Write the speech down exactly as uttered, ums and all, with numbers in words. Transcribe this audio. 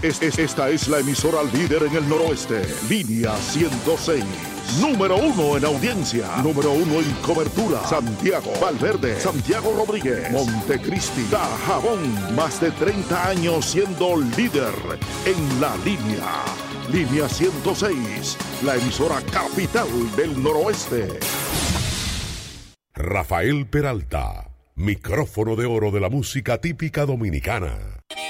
Es, es- esta es la emisora líder en el noroeste. Línea ciento seis. Número uno en audiencia. Número uno en cobertura. Santiago, Valverde, Santiago Rodríguez, Montecristi, Dajabón. Más de treinta años siendo líder en la línea. Línea ciento seis. La emisora capital del noroeste. Rafael Peralta, micrófono de oro de la música típica dominicana.